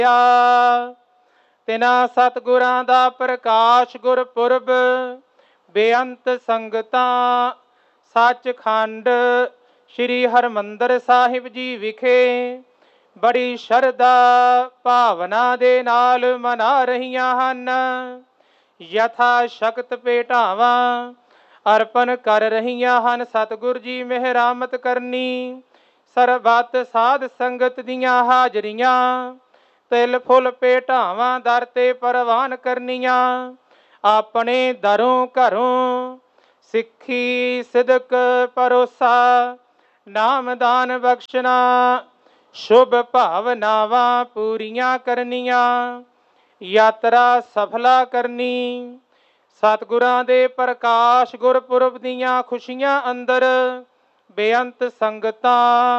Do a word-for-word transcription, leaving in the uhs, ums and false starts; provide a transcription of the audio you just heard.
ਤਿਨਾ ਸਤਿਗੁਰਾਂ ਦਾ ਪ੍ਰਕਾਸ਼ ਗੁਰਪੁਰਬ ਬੇਅੰਤ ਸੰਗਤਾਂ ਸੱਚਖੰਡ ਸ੍ਰੀ ਹਰਿਮੰਦਰ ਸਾਹਿਬ ਜੀ ਵਿਖੇ ਬੜੀ ਸ਼ਰਧਾ ਭਾਵਨਾ ਦੇ ਨਾਲ ਮਨਾ ਰਹੀਆਂ ਹਨ। ਯਥਾ ਸ਼ਕਤ ਭੇਟਾਵਾਂ ਅਰਪਣ ਕਰ ਰਹੀਆਂ ਹਨ। ਸਤਿਗੁਰ ਜੀ ਮਿਹਰਾਮਤ ਕਰਨੀ। ਸਰਬੱਤ ਸਾਧ ਸੰਗਤ ਦੀਆਂ ਹਾਜ਼ਰੀਆਂ ਤਿਲ ਫੁੱਲ ਭੇਟਾਵਾਂ ਦਰ ਤੇ ਪ੍ਰਵਾਨ ਕਰਨੀਆਂ। ਆਪਣੇ ਦਰੋਂ ਘਰੋਂ ਸਿੱਖੀ ਸਿਦਕ ਭਰੋਸਾ ਨਾਮਦਾਨ ਬਖਸ਼ਣਾ ਸ਼ੁਭ ਭਾਵਨਾਵਾਂ ਪੂਰੀਆਂ ਕਰਨੀਆਂ। ਯਾਤਰਾ ਸਫਲਾ ਕਰਨੀ। ਸਤਿਗੁਰਾਂ ਦੇ ਪ੍ਰਕਾਸ਼ ਗੁਰਪੁਰਬ ਦੀਆਂ ਖੁਸ਼ੀਆਂ ਅੰਦਰ ਬੇਅੰਤ ਸੰਗਤਾਂ